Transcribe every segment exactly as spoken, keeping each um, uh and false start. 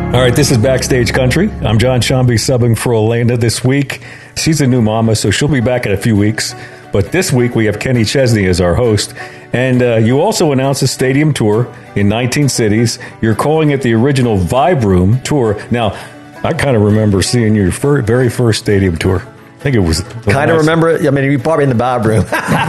All right, this is Backstage Country. I'm John Shambi subbing for Elena this week. She's a new mama, so she'll be back in a few weeks. But this week we have Kenny Chesney as our host. And uh, you also announced a stadium tour in nineteen cities. You're calling it the original Vibe Room Tour. Now, I kind of remember seeing your fir- very first stadium tour. I think it was... Kind of remember it? I mean, you probably in the Vibe Room.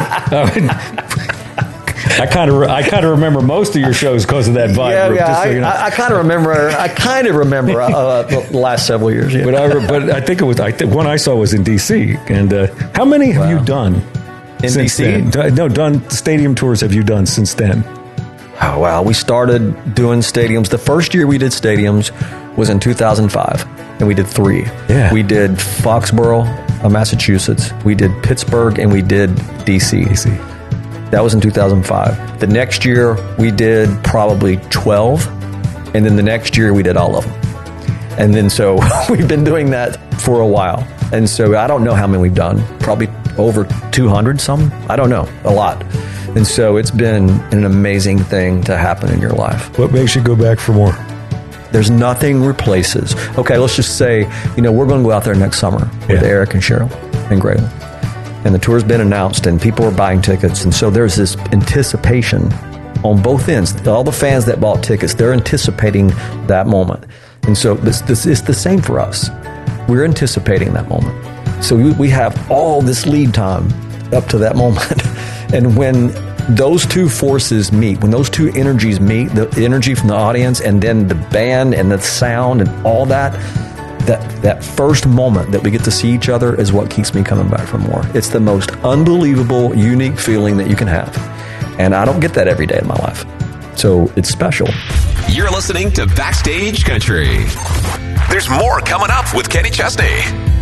I kind of I kind of remember most of your shows because of that Vibe yeah, Room. Yeah, just so I, you know. I, I kind of remember. I kind of remember uh, the last several years. Yeah. But I but I think it was I think one I saw was in D C. And uh, how many have wow. you done in since D C? then? No, done stadium tours have you done since then? Oh wow, we started doing stadiums. The first year we did stadiums was in two thousand five, and we did three. Yeah, we did Foxborough, Massachusetts. We did Pittsburgh, and we did D C. D C. That was in two thousand five. The next year, we did probably twelve. And then the next year, we did all of them. And then so we've been doing that for a while. And so I don't know how many we've done. Probably over two hundred some. I don't know. A lot. And so it's been an amazing thing to happen in your life. What makes you go back for more? There's nothing replaces. Okay, let's just say, you know, we're going to go out there next summer with yeah. Eric and Cheryl and Graydon. And the tour's been announced, and people are buying tickets. And so there's this anticipation on both ends. All the fans that bought tickets, they're anticipating that moment. And so this, this is the same for us. We're anticipating that moment. So we, we have all this lead time up to that moment. And when those two forces meet, when those two energies meet, the energy from the audience and then the band and the sound and all that, That that first moment that we get to see each other is what keeps me coming back for more. It's the most unbelievable, unique feeling that you can have. And I don't get that every day in my life. So it's special. You're listening to Backstage Country. There's more coming up with Kenny Chesney.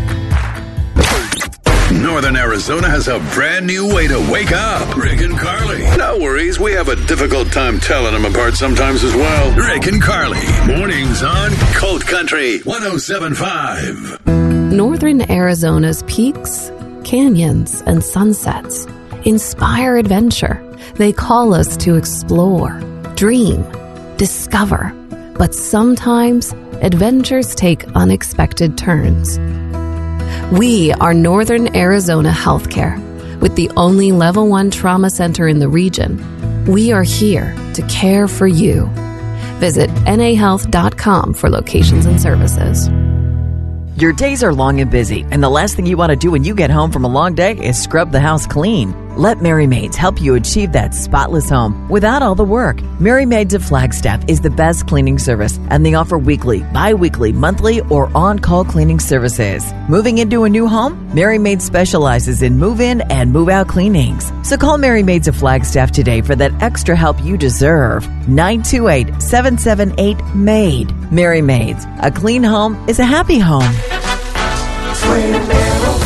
Northern Arizona has a brand new way to wake up. Rick and Carly. No worries, we have a difficult time telling them apart sometimes as well. Rick and Carly. Mornings on Colt Country one oh seven point five. Northern Arizona's peaks, canyons, and sunsets inspire adventure. They call us to explore, dream, discover. But sometimes adventures take unexpected turns. We are Northern Arizona Healthcare. With the only level one trauma center in the region, we are here to care for you. Visit N A health dot com for locations and services. Your days are long and busy, and the last thing you want to do when you get home from a long day is scrub the house clean. Let Mary Maids help you achieve that spotless home without all the work. Mary Maids of Flagstaff is the best cleaning service, and they offer weekly, bi-weekly, monthly, or on-call cleaning services. Moving into a new home? Mary Maids specializes in move-in and move-out cleanings. So call Mary Maids of Flagstaff today for that extra help you deserve. nine two eight, seven seven eight, M A I D. Mary Maids. A clean home is a happy home. Twin Arrows.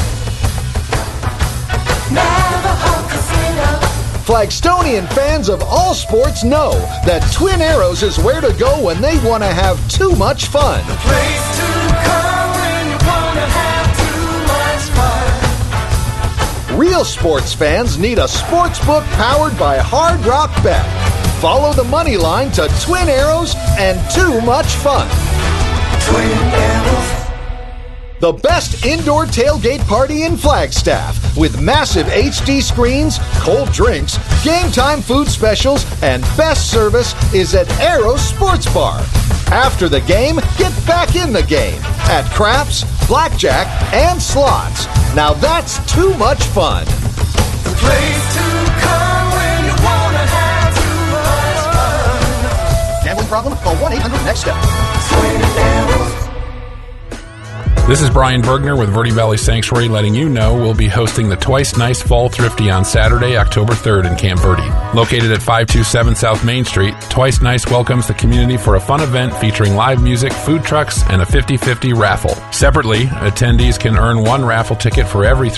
Flagstonian fans of all sports know that Twin Arrows is where to go when they want to have too much fun. The place to come when you want to have too much fun. Real sports fans need a sports book powered by Hard Rock Bet. Follow the money line to Twin Arrows and too much fun. Twin Arrows. The best indoor tailgate party in Flagstaff with massive H D screens, cold drinks, game time food specials, and best service is at Arrows Sports Bar. After the game, get back in the game at craps, blackjack, and slots. Now that's too much fun. The place to come when you want to have too much fun. Gambling problem? Call one eight hundred next step. Twin Arrows. This is Brian Bergner with Verde Valley Sanctuary letting you know we'll be hosting the Twice Nice Fall Thrifty on Saturday, October third in Camp Verde. Located at five two seven South Main Street, Twice Nice welcomes the community for a fun event featuring live music, food trucks, and a fifty-fifty raffle. Separately, attendees can earn one raffle ticket for every